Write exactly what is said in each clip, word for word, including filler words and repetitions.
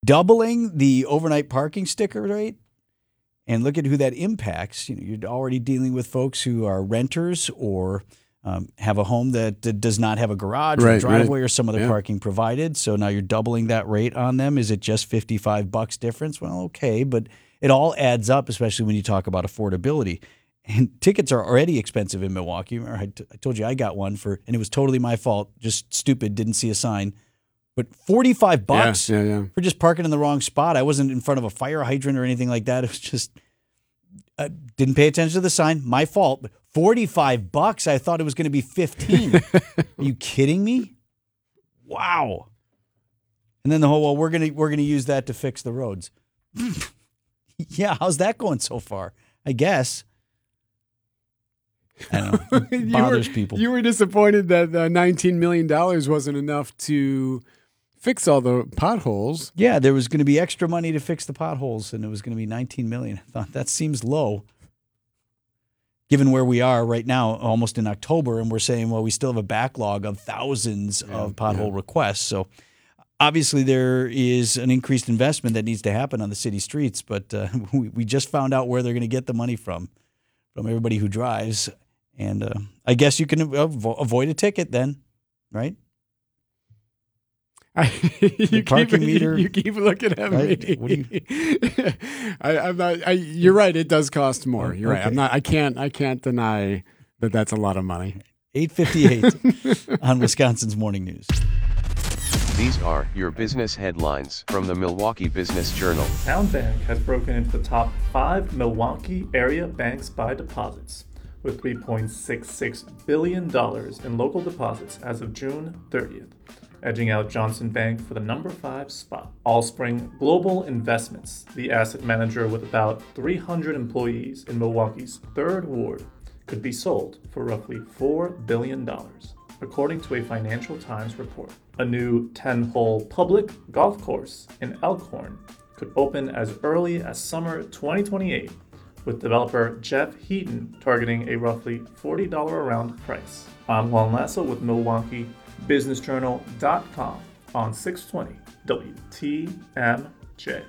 doubling the overnight parking sticker rate, and look at who that impacts. You know, you're already dealing with folks who are renters or um, have a home that, that does not have a garage right, or driveway right. or some other yeah. parking provided. So now you're doubling that rate on them. Is it just fifty-five bucks difference? Well, okay, but it all adds up, especially when you talk about affordability. And tickets are already expensive in Milwaukee. I, t- I told you I got one for, and it was totally my fault. Just stupid, didn't see a sign. But forty-five bucks yeah, yeah, yeah. for just parking in the wrong spot. I wasn't in front of a fire hydrant or anything like that. It was just, I didn't pay attention to the sign. My fault. But forty-five bucks. I thought it was going to be fifteen. Are you kidding me? Wow. And then the whole, well, we're going to, we're going to use that to fix the roads. Yeah. How's that going so far? I guess. I don't know. It bothers you were, people. You were disappointed that uh, nineteen million dollars wasn't enough to fix all the potholes. Yeah, there was going to be extra money to fix the potholes, and it was going to be nineteen million dollars. I thought that seems low, given where we are right now, almost in October, and we're saying, well, we still have a backlog of thousands yeah, of pothole yeah. requests. So obviously there is an increased investment that needs to happen on the city streets, but uh, we, we just found out where they're going to get the money from, from everybody who drives. And uh, I guess you can avo- avoid a ticket then, right? I, you, parking keep, meter, you, you keep looking at right? me. What do you... I, I'm not. I, you're right. It does cost more. You're okay. right. I'm not. I can't. I can't deny that that's a lot of money. eight fifty-eight on Wisconsin's Morning News. These are your business headlines from the Milwaukee Business Journal. Town Bank has broken into the top five Milwaukee area banks by deposits, with three point six six billion dollars in local deposits as of June thirtieth, edging out Johnson Bank for the number five spot. Allspring Global Investments, the asset manager with about three hundred employees in Milwaukee's third ward, could be sold for roughly four billion dollars, according to a Financial Times report. A new ten-hole public golf course in Elkhorn could open as early as summer twenty twenty-eight, with developer Jeff Heaton targeting a roughly forty dollars a round price. I'm Juan Lasso with Milwaukee Business Journal dot com on six twenty W T M J.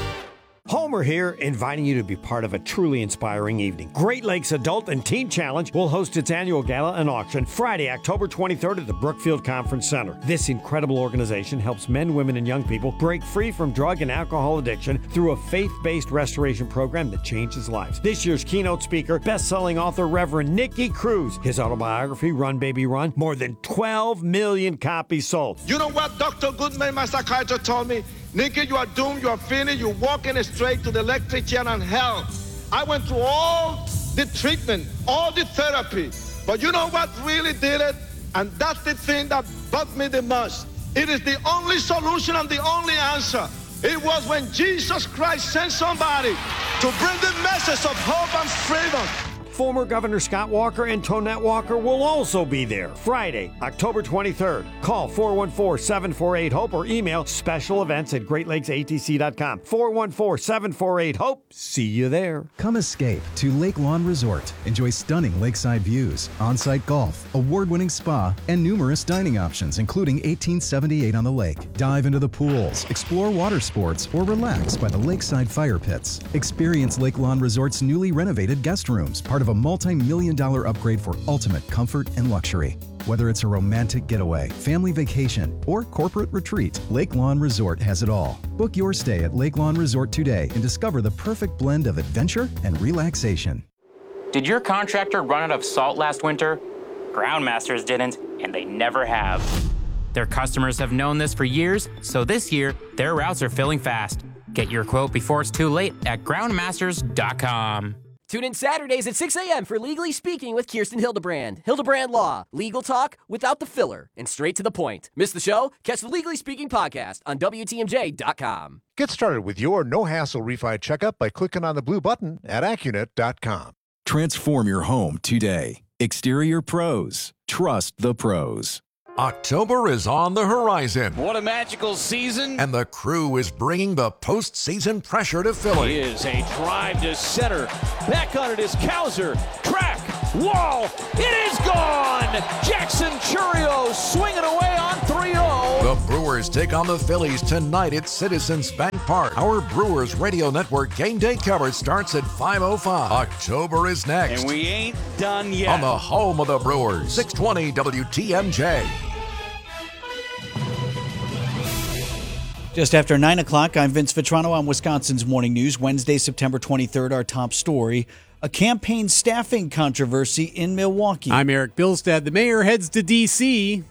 Homer here, inviting you to be part of a truly inspiring evening. Great Lakes Adult and Teen Challenge will host its annual gala and auction Friday, October twenty-third at the Brookfield Conference Center. This incredible organization helps men, women, and young people break free from drug and alcohol addiction through a faith-based restoration program that changes lives. This year's keynote speaker, best-selling author Reverend Nicky Cruz. His autobiography, Run Baby Run, more than twelve million copies sold. You know what Doctor Goodman, my psychiatrist, told me? Nicky, you are doomed, you are finished, you're walking straight to the electric chair and hell. I went through all the treatment, all the therapy, but you know what really did it? And that's the thing that bugged me the most. It is the only solution and the only answer. It was when Jesus Christ sent somebody to bring the message of hope and freedom. Former Governor Scott Walker and Tonette Walker will also be there Friday, October twenty-third. Call four one four, seven four eight, HOPE or email special events at great lakes a t c dot com. four one four, seven four eight, HOPE. See you there. Come escape to Lake Lawn Resort. Enjoy stunning lakeside views, on-site golf, award-winning spa, and numerous dining options, including eighteen seventy-eight on the lake. Dive into the pools, explore water sports, or relax by the lakeside fire pits. Experience Lake Lawn Resort's newly renovated guest rooms, part of a multi-million dollar upgrade for ultimate comfort and luxury. Whether it's a romantic getaway, family vacation, or corporate retreat, Lake Lawn Resort has it all. Book your stay at Lake Lawn Resort today and discover the perfect blend of adventure and relaxation. Did your contractor run out of salt last winter? Groundmasters didn't, and they never have. Their customers have known this for years, so this year, their routes are filling fast. Get your quote before it's too late at groundmasters dot com. Tune in Saturdays at six a.m. for Legally Speaking with Kirsten Hildebrand. Hildebrand Law, legal talk without the filler and straight to the point. Miss the show? Catch the Legally Speaking podcast on W T M J dot com. Get started with your no-hassle refi checkup by clicking on the blue button at Accunet dot com. Transform your home today. Exterior Pros. Trust the pros. October is on the horizon. What a magical season. And the Crew is bringing the postseason pressure to Philly. Is a drive to center. Back on it is Cowser. Track. Wall. It is gone. Jackson Chourio swinging away on three oh. The Brewers take on the Phillies tonight at Citizens Bank Park. Our Brewers radio network game day coverage starts at five oh five. October is next. And we ain't done yet. On the home of the Brewers, six twenty W T M J. Just after nine o'clock, I'm Vince Vitrano on Wisconsin's Morning News. Wednesday, September twenty-third, our top story. A campaign staffing controversy in Milwaukee. I'm Eric Bilstad. The mayor heads to D C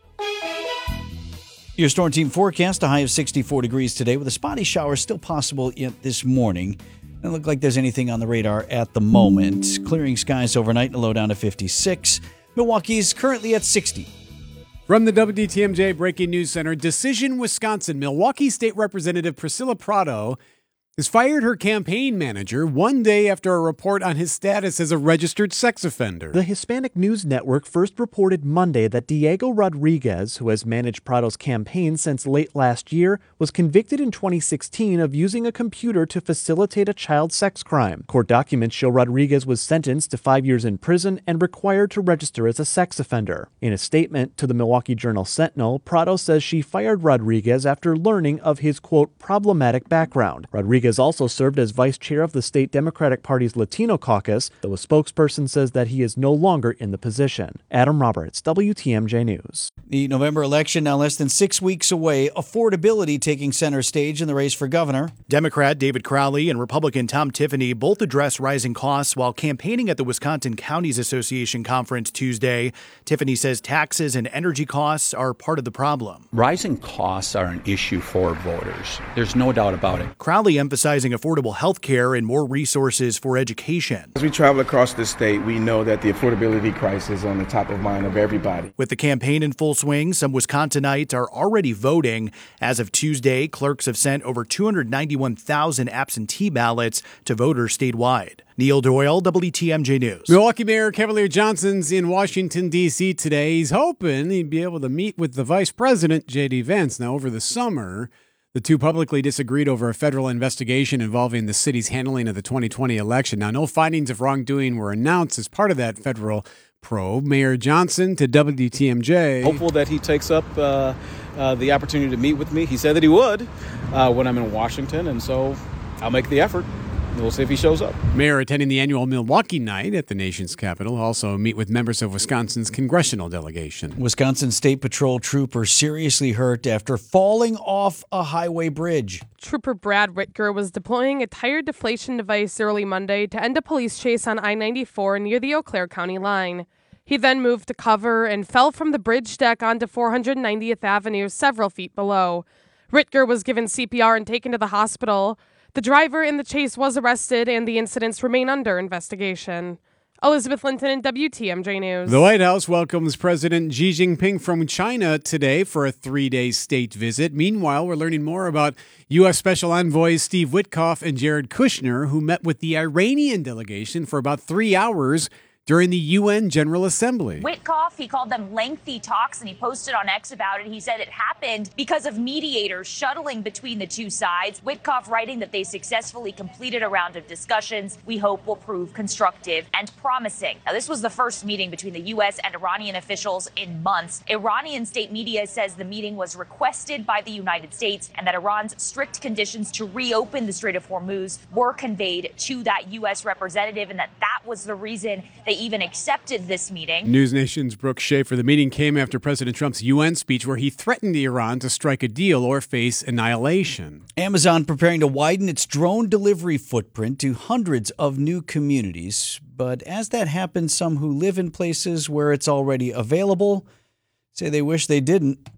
Your Storm Team forecast, a high of sixty-four degrees today with a spotty shower still possible yet this morning. Doesn't look like there's anything on the radar at the moment. Clearing skies overnight and a low down to fifty-six. Milwaukee's currently at sixty. From the W T M J Breaking News Center, Decision, Wisconsin, Milwaukee State Representative Priscilla Prado has fired her campaign manager one day after a report on his status as a registered sex offender. The Hispanic News Network first reported Monday that Diego Rodriguez, who has managed Prado's campaign since late last year, was convicted in twenty sixteen of using a computer to facilitate a child sex crime. Court documents show Rodriguez was sentenced to five years in prison and required to register as a sex offender. In a statement to the Milwaukee Journal-Sentinel, Prado says she fired Rodriguez after learning of his, quote, problematic background. Rodriguez also served as vice chair of the state Democratic Party's Latino caucus, though a spokesperson says that he is no longer in the position. Adam Roberts, W T M J News. The November election now less than six weeks away. Affordability taking center stage in the race for governor. Democrat David Crowley and Republican Tom Tiffany both address rising costs while campaigning at the Wisconsin Counties Association conference Tuesday. Tiffany says taxes and energy costs are part of the problem. Rising costs are an issue for voters. There's no doubt about it. Crowley emphasized emphasizing affordable health care and more resources for education. As we travel across the state, we know that the affordability crisis is on the top of mind of everybody. With the campaign in full swing, some Wisconsinites are already voting. As of Tuesday, clerks have sent over two hundred ninety-one thousand absentee ballots to voters statewide. Neil Doyle, W T M J News. Milwaukee Mayor Cavalier Johnson's in Washington, D C today. He's hoping he'd be able to meet with the Vice President, J D Vance. Now, over the summer, the two publicly disagreed over a federal investigation involving the city's handling of the twenty twenty election. Now, no findings of wrongdoing were announced as part of that federal probe. Mayor Johnson to W T M J. Hopeful that he takes up uh, uh, the opportunity to meet with me. He said that he would uh, when I'm in Washington, and so I'll make the effort. We'll see if he shows up. Mayor attending the annual Milwaukee Night at the nation's capital. Also meet with members of Wisconsin's congressional delegation. Wisconsin State Patrol trooper seriously hurt after falling off a highway bridge. Trooper Brad Ritger was deploying a tire deflation device early Monday to end a police chase on I ninety-four near the Eau Claire County line. He then moved to cover and fell from the bridge deck onto four hundred ninetieth Avenue several feet below. Ritger was given C P R and taken to the hospital. The driver in the chase was arrested, and the incidents remain under investigation. Elizabeth Linton in W T M J News. The White House welcomes President Xi Jinping from China today for a three-day state visit. Meanwhile, we're learning more about U S Special Envoys Steve Witkoff and Jared Kushner, who met with the Iranian delegation for about three hours during the U N General Assembly. Witkoff, he called them lengthy talks, and he posted on X about it. He said it happened because of mediators shuttling between the two sides. Witkoff writing that they successfully completed a round of discussions we hope will prove constructive and promising. Now, this was the first meeting between the U S and Iranian officials in months. Iranian state media says the meeting was requested by the United States and that Iran's strict conditions to reopen the Strait of Hormuz were conveyed to that U S representative, and that that was the reason they even accepted this meeting. News Nation's Brooke Schaefer. The meeting came after President Trump's U N speech where he threatened Iran to strike a deal or face annihilation. Amazon preparing to widen its drone delivery footprint to hundreds of new communities. But as that happens, some who live in places where it's already available say they wish they didn't.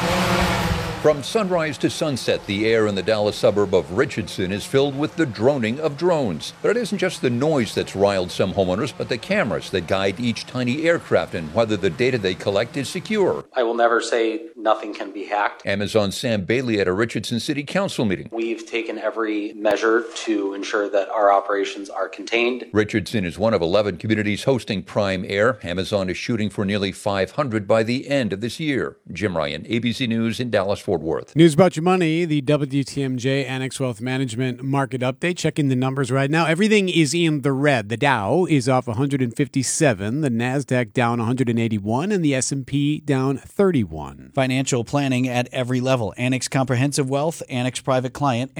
From sunrise to sunset, the air in the Dallas suburb of Richardson is filled with the droning of drones. But it isn't just the noise that's riled some homeowners, but the cameras that guide each tiny aircraft and whether the data they collect is secure. I will never say nothing can be hacked. Amazon's Sam Bailey at a Richardson City Council meeting. We've taken every measure to ensure that our operations are contained. Richardson is one of eleven communities hosting Prime Air. Amazon is shooting for nearly five hundred by the end of this year. Jim Ryan, A B C News in Dallas, Fort Fort Worth. News about your money, the W T M J Annex Wealth Management market update. Checking the numbers right now. Everything is in the red. The Dow is off one hundred fifty-seven, the NASDAQ down one hundred eighty-one, and the S and P down thirty-one. Financial planning at every level. Annex Comprehensive Wealth, Annex Private Client,